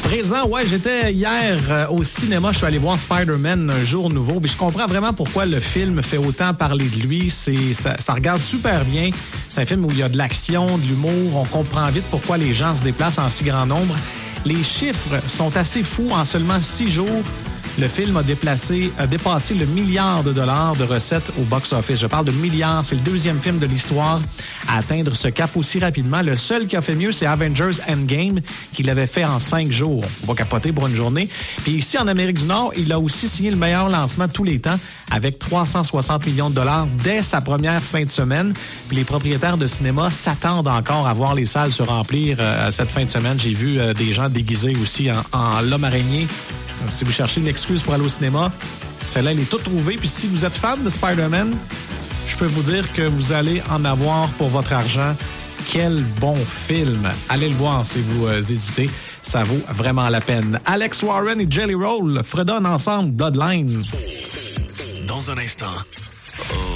Présent, ouais, j'étais hier au cinéma, je suis allé voir Spider-Man Un jour nouveau, puis je comprends vraiment pourquoi le film fait autant parler de lui. Ça regarde super bien. C'est un film où il y a de l'action, de l'humour, on comprend vite pourquoi les gens se déplacent en si grand nombre. Les chiffres sont assez fous. En seulement 6 jours, le film a dépassé le $1 milliard de recettes au box-office. Je parle de milliards. C'est le 2e film de l'histoire à atteindre ce cap aussi rapidement. Le seul qui a fait mieux, c'est Avengers Endgame, qui l'avait fait en 5 jours. On va capoter pour une journée. Puis ici, en Amérique du Nord, il a aussi signé le meilleur lancement de tous les temps, avec 360 millions de dollars dès sa première fin de semaine. Puis les propriétaires de cinéma s'attendent encore à voir les salles se remplir cette fin de semaine. J'ai vu des gens déguisés aussi en l'homme araignée. Si vous cherchez une excuse pour aller au cinéma, celle-là, elle est toute trouvée. Puis si vous êtes fan de Spider-Man, je peux vous dire que vous allez en avoir pour votre argent. Quel bon film! Allez le voir si vous hésitez. Ça vaut vraiment la peine. Alex Warren et Jelly Roll fredonnent ensemble Bloodline. Dans un instant...